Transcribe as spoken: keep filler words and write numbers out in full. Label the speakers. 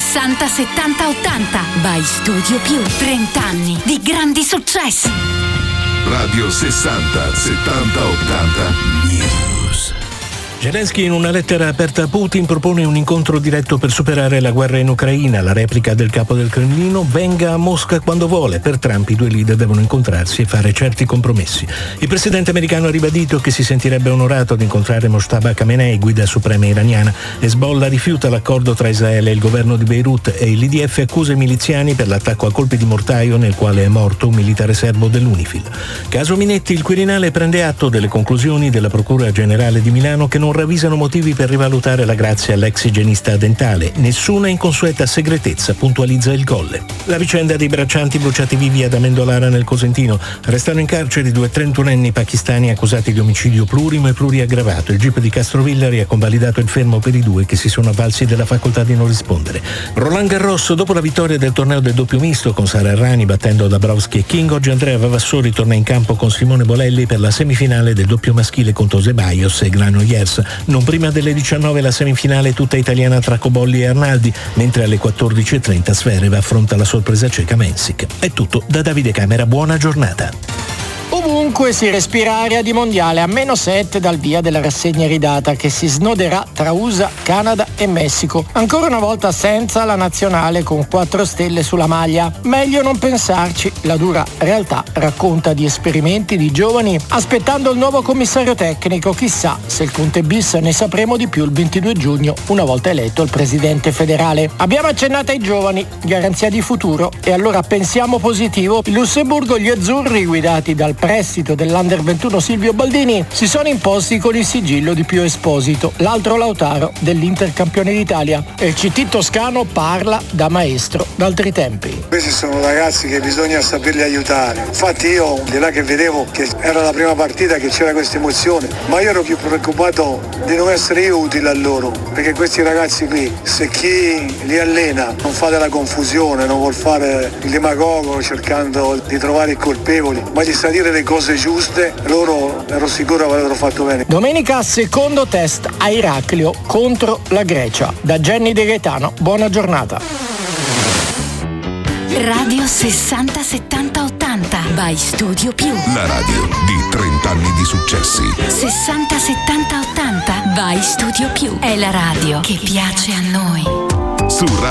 Speaker 1: sessanta settanta ottanta by Studio Più. trenta anni di grandi successi.
Speaker 2: Radio sessanta settanta ottanta News.
Speaker 3: Zelensky in una lettera aperta a Putin propone un incontro diretto per superare la guerra in Ucraina. La replica del capo del Cremlino: venga a Mosca quando vuole. Per Trump i due leader devono incontrarsi e fare certi compromessi. Il presidente americano ha ribadito che si sentirebbe onorato di incontrare Mojtaba Khamenei, guida suprema iraniana. Hezbollah rifiuta l'accordo tra Israele e il governo di Beirut e il l'I D F accusa i miliziani per l'attacco a colpi di mortaio nel quale è morto un militare serbo dell'UNIFIL. Caso Minetti, il Quirinale prende atto delle conclusioni della Procura Generale di Milano che non ravvisano motivi per rivalutare la grazia all'ex igienista dentale. Nessuna inconsueta segretezza, puntualizza il Colle. La vicenda dei braccianti bruciati vivi ad Amendolara nel Cosentino. Restano in carcere due trentunenni pakistani accusati di omicidio plurimo e pluriaggravato. Il G I P di Castrovillari ha convalidato il fermo per i due che si sono avvalsi della facoltà di non rispondere. Roland Garros, dopo la vittoria del torneo del doppio misto con Sara Errani battendo Dabrowski e King, oggi Andrea Vavassori torna in campo con Simone Bolelli per la semifinale del doppio maschile contro Zeballos e Granollers. Non prima delle diciannove la semifinale tutta italiana tra Cobolli e Arnaldi, mentre alle quattordici e trenta Zverev affronta la sorpresa ceca Mensik. È tutto da Davide Camera, buona giornata.
Speaker 4: Ovunque si respira aria di mondiale, a meno sette dal via della rassegna iridata che si snoderà tra U S A, Canada e Messico. Ancora una volta senza la nazionale con quattro stelle sulla maglia. Meglio non pensarci, la dura realtà racconta di esperimenti di giovani aspettando il nuovo commissario tecnico. Chissà se il Conte bis ne sapremo di più il ventidue giugno, una volta eletto il presidente federale. Abbiamo accennato ai giovani, garanzia di futuro, e allora pensiamo positivo. Il Lussemburgo, gli azzurri guidati dal prestito dell'Under ventuno Silvio Baldini si sono imposti con il sigillo di Pio Esposito, l'altro Lautaro dell'Inter campione d'Italia, e il C T toscano parla da maestro d'altri tempi.
Speaker 5: Questi sono ragazzi che bisogna saperli aiutare. Infatti io, di là che vedevo che era la prima partita, che c'era questa emozione, ma io ero più preoccupato di non essere io utile a loro, perché questi ragazzi qui, se chi li allena non fa della confusione, non vuol fare il demagogo cercando di trovare i colpevoli, ma gli sa dire le cose giuste, loro ero sicuro avrebbero fatto bene.
Speaker 4: Domenica secondo test a Iraklio contro la Grecia. Da Jenny De Gaetano, buona giornata.
Speaker 1: Radio sessanta settanta ottanta by Studio Più.
Speaker 2: La radio di trenta anni di successi.
Speaker 1: sessanta settanta ottanta by Studio Più. È la radio che piace a noi.
Speaker 2: Su